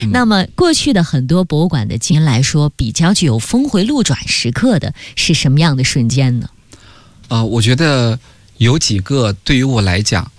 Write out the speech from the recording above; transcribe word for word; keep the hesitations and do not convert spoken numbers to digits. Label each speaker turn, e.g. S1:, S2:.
S1: 嗯、
S2: 那么过去的很多博物馆的经验来说，比较具有峰回路转时刻的是什么样的瞬间呢？
S1: 呃，我觉得有几个对于我来讲